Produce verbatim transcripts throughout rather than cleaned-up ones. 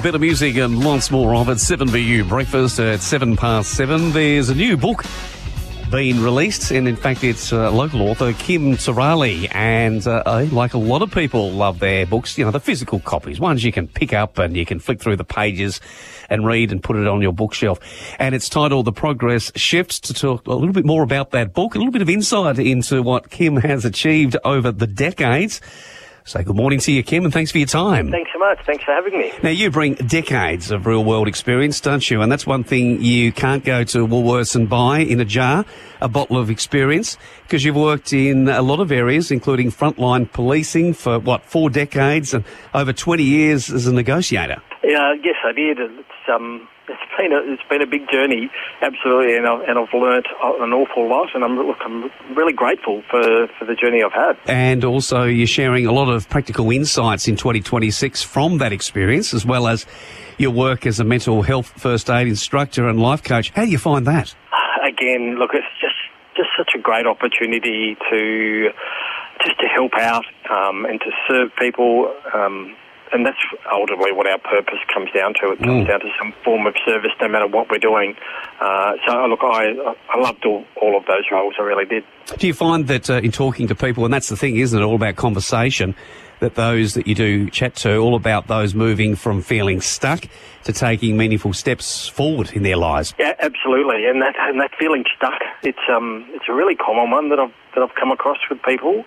Better music and lots more of it. seven B U breakfast at seven past seven. There's a new book been released, and in fact it's uh, local author Kim Turali, and uh, I, like a lot of people, love their books, you know, the physical copies, ones you can pick up and you can flick through the pages and read and put it on your bookshelf. And it's titled The Progress Shift. To talk a little bit more about that book, a little bit of insight into what Kim has achieved over the decades. So good morning to you, Kim, and thanks for your time. Thanks so much. Thanks for having me. Now, you bring decades of real-world experience, don't you? And that's one thing you can't go to Woolworths and buy in a jar, a bottle of experience, because you've worked in a lot of areas, including frontline policing for, what, four decades and over twenty years as a negotiator. Yeah, yes, I did. It's um, it's been a it's been a big journey, absolutely, and I've and I've learnt an awful lot, and I'm look, I'm really grateful for, for the journey I've had. And also, you're sharing a lot of practical insights in twenty twenty-six from that experience, as well as your work as a mental health first aid instructor and life coach. How do you find that? Again, look, it's just just such a great opportunity to just to help out um, and to serve people. Um, And that's ultimately what our purpose comes down to. It comes mm. down to some form of service, no matter what we're doing. Uh, so, look, I I loved all, all of those roles. I really did. Do you find that uh, in talking to people, and that's the thing, isn't it, all about conversation, that those that you do chat to, all about those moving from feeling stuck to taking meaningful steps forward in their lives? Yeah, absolutely. And that and that feeling stuck, it's um it's a really common one that I've that I've come across with people.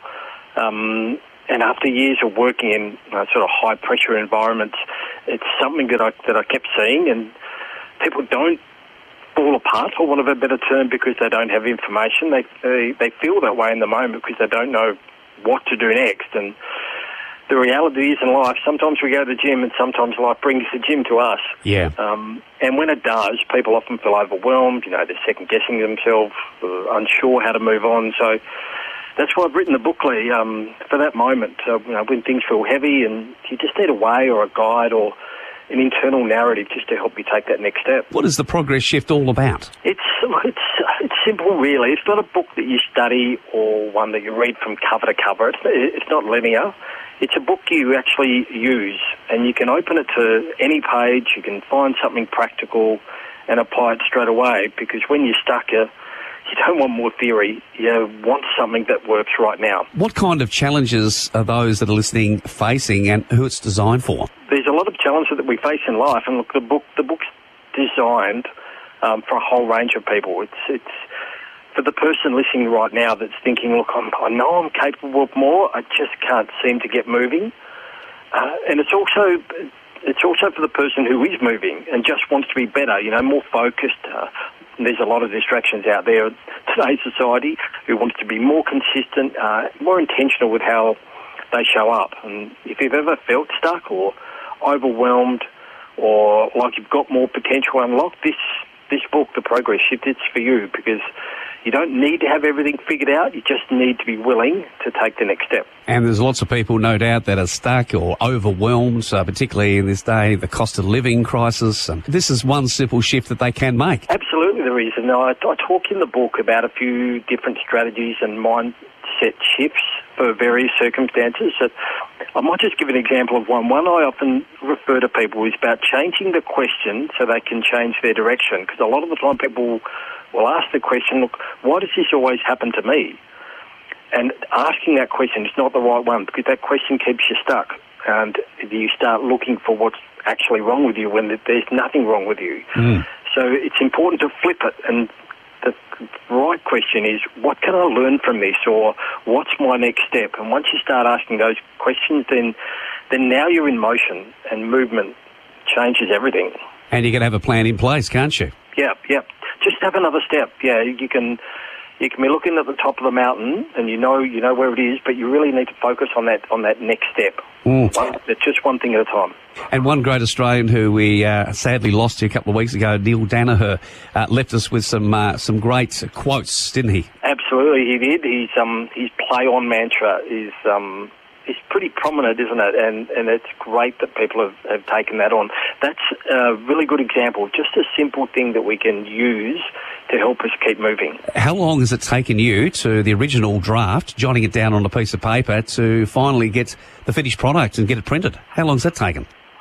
Um, And after years of working in uh, sort of high-pressure environments, it's something that I that I kept seeing, and people don't fall apart, for want of a better term, because they don't have information. They, they they feel that way in the moment because they don't know what to do next. And the reality is in life, sometimes we go to the gym and sometimes life brings the gym to us. Yeah. Um, and when it does, people often feel overwhelmed. You know, they're second-guessing themselves, uh, unsure how to move on. So that's why I've written the book, Lee, um, for that moment, uh, you know, when things feel heavy and you just need a way or a guide or an internal narrative just to help you take that next step. What is The Progress Shift all about? It's it's it's simple, really. It's not a book that you study or one that you read from cover to cover. It's, it's not linear. It's a book you actually use, and you can open it to any page, you can find something practical and apply it straight away, because when you're stuck, you're You don't want more theory. You want something that works right now. What kind of challenges are those that are listening facing, and who it's designed for? There's a lot of challenges that we face in life, and look, the book the book's designed um, for a whole range of people. It's it's for the person listening right now that's thinking, look, I'm, I know I'm capable of more. I just can't seem to get moving. Uh, and it's also it's also for the person who is moving and just wants to be better. You know, more focused. Uh, There's a lot of distractions out there in today's society, who wants to be more consistent, uh, more intentional with how they show up. And if you've ever felt stuck or overwhelmed or like you've got more potential unlocked, this this book, The Progress Shift, it's for you, because you don't need to have everything figured out. You just need to be willing to take the next step. And there's lots of people, no doubt, that are stuck or overwhelmed, uh, particularly in this day, the cost of living crisis. And this is one simple shift that they can make. Absolutely there is. And I, I talk in the book about a few different strategies and mindset shifts for various circumstances. That I might just give an example of one. One I often refer to people is about changing the question so they can change their direction. Because a lot of the time people will ask the question, look, why does this always happen to me? And asking that question is not the right one, because that question keeps you stuck. And you start looking for what's actually wrong with you when there's nothing wrong with you. Mm. So it's important to flip it. And the right question is, what can I learn from this? Or what's my next step? And once you start asking those questions, then then now you're in motion, and movement changes everything. And you can have a plan in place, can't you? Yeah, yeah. Just have another step. Yeah, you can you can be looking at the top of the mountain and you know you know where it is, but you really need to focus on that on that next step. Mm. One, it's just one thing at a time. And one great Australian who we uh, sadly lost to a couple of weeks ago, Neil Danaher, uh, left us with some uh, some great quotes, didn't he? Absolutely, he did. He's um his play on mantra is um. It's pretty prominent, isn't it? And and it's great that people have, have taken that on. That's a really good example, just a simple thing that we can use to help us keep moving. How long has it taken you to the original draft, jotting it down on a piece of paper, to finally get the finished product and get it printed? How long has that taken? Oh,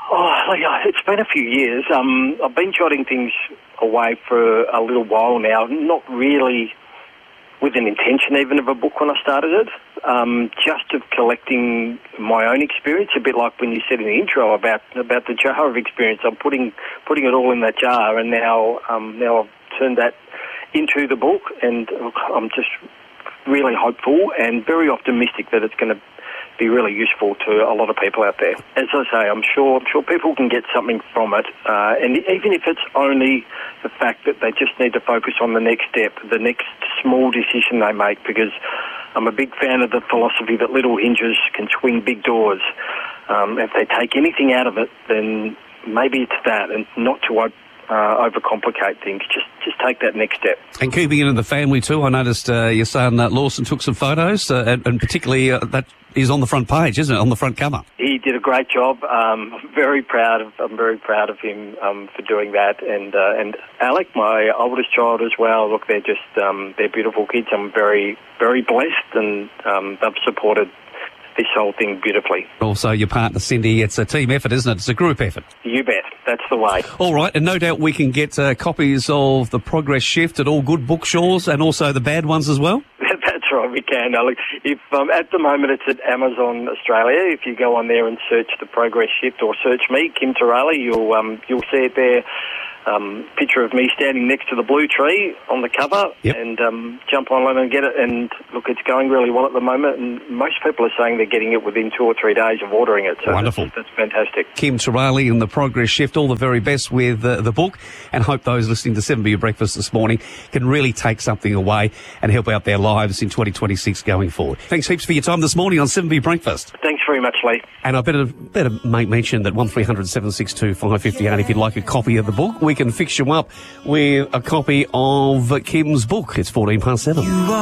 Lee, it's been a few years. Um, I've been jotting things away for a little while now, not really with an intention even of a book when I started it, um, just of collecting my own experience, a bit like when you said in the intro about about the jar of experience. I'm putting putting it all in that jar, and now um, now I've turned that into the book, and look, I'm just really hopeful and very optimistic that it's going to be really useful to a lot of people out there. As I say, I'm sure I'm sure people can get something from it, uh, and even if it's only the fact that they just need to focus on the next step, the next small decision they make, because I'm a big fan of the philosophy that little hinges can swing big doors. Um, if they take anything out of it, then maybe it's that, and not to op- uh, overcomplicate things. Just just take that next step. And keeping it in the family too, I noticed uh, your son uh, Lawson took some photos, uh, and, and particularly uh, that is on the front page, isn't it? On the front cover. He did a great job. Um, I'm very proud of. I'm very proud of him um, for doing that. And uh, and Alec, my oldest child as well. Look, they're just um, they're beautiful kids. I'm very very blessed, and um, they've supported this whole thing beautifully. Also, your partner Cindy. It's a team effort, isn't it? It's a group effort. You bet. That's the way. All right, and no doubt we can get uh, copies of The Progress Shift at all good bookstores, and also the bad ones as well. That's right, we can. Now, look, if um, at the moment it's at Amazon Australia. If you go on there and search The Progress Shift, or search me, Kim Torali, you'll um, you'll see it there. Um, picture of me standing next to the blue tree on the cover, yep. and um, jump online and get it. And look, it's going really well at the moment, and most people are saying they're getting it within two or three days of ordering it. So wonderful. That's, that's fantastic. Kim Torali and The Progress Shift, all the very best with uh, the book, and hope those listening to seven B U Breakfast this morning can really take something away and help out their lives in twenty twenty-six going forward. Thanks heaps for your time this morning on seven B U Breakfast. Thanks very much, Lee. And I better better make mention that one three hundred seven six two five five eight, if you'd like a copy of the book, we can fix you up with a copy of Kim's book. It's fourteen past seven.